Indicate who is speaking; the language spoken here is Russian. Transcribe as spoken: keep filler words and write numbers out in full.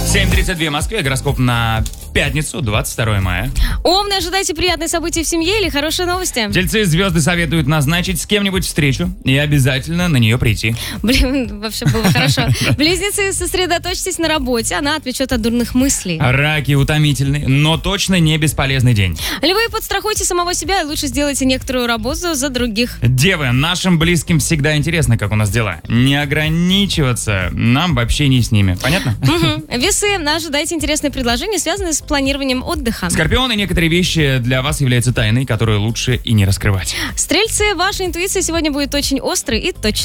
Speaker 1: семь тридцать два в Москве. Гороскоп на пятницу, двадцать второе мая.
Speaker 2: Умные, ожидайте приятные события в семье или хорошие новости.
Speaker 1: Тельцы, звезды советуют назначить с кем-нибудь встречу и обязательно на нее прийти.
Speaker 2: Блин, вообще было хорошо. Близнецы, сосредоточьтесь на работе, она отвлечет от дурных мыслей.
Speaker 1: Раки, утомительный, но точно не бесполезный день.
Speaker 2: Львы, подстрахуйте самого себя и лучше сделайте некоторую работу за других.
Speaker 1: Девы, нашим близким всегда интересно, как у нас дела. Не ограничиваться нам в общении с ними. Понятно?
Speaker 2: Угу. Весы, ожидайте интересные предложения, связанные с планированием отдыха.
Speaker 1: Скорпионы, некоторые вещи для вас являются тайной, которую лучше и не раскрывать.
Speaker 2: Стрельцы, ваша интуиция сегодня будет очень острой и точной.